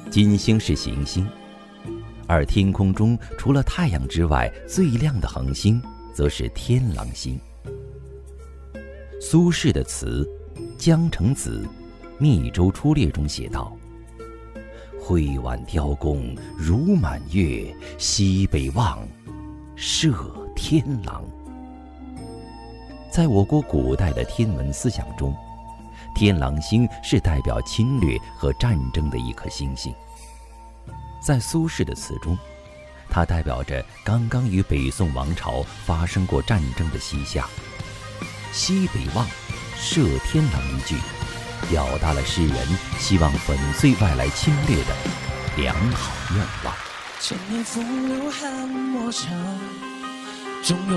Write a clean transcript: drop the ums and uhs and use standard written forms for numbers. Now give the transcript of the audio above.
金星是行星，而天空中除了太阳之外最亮的恒星则是天狼星。苏轼的词《江城子·密州出猎》中写道：挥挽雕弓如满月，西北望，射天狼。在我国古代的天文思想中，天狼星是代表侵略和战争的一颗星星。在苏轼的词中，它代表着刚刚与北宋王朝发生过战争的西夏。西北望，射天狼一句，表达了诗人希望粉碎外来侵略的良好愿望。 千年风流汗墨茶，终有